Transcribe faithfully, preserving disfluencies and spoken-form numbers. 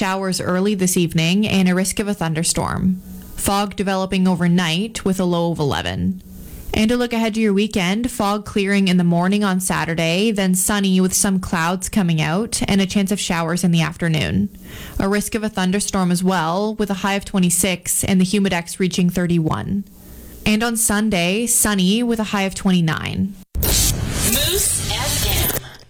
showers early this evening and a risk of a thunderstorm. Fog developing overnight with a low of eleven. And a look ahead to your weekend, fog clearing in the morning on Saturday, then sunny with some clouds coming out and a chance of showers in the afternoon. A risk of a thunderstorm as well, with a high of twenty-six and the humidex reaching thirty-one. And on Sunday, sunny with a high of twenty-nine.